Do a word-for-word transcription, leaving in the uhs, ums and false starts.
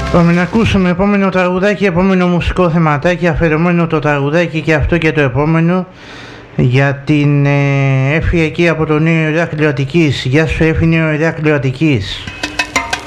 Πάμε να ακούσουμε επόμενο τραγουδάκι, επόμενο μουσικό θεματάκι, αφιερωμένο το τραγουδάκι και αυτό και το επόμενο για την ε, Έφη εκεί από το Νέο Ηράκλειο Αττικής. Γεια σου Έφη, Νέο Ηράκλειο Αττικής.